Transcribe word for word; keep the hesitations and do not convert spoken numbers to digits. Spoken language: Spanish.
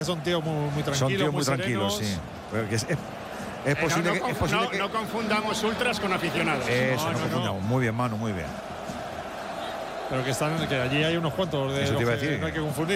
Son tíos muy, muy tranquilos. Son tíos muy, muy tranquilos, serenos. sí. Pero que es, es, es posible, no, no, que, es posible no, que. no confundamos ultras con aficionados. Eso, No, no, no, confundamos. no. Muy bien, Manu, muy bien. Pero que están, que allí hay unos cuantos de Eso los te iba a que decir. no hay que confundir.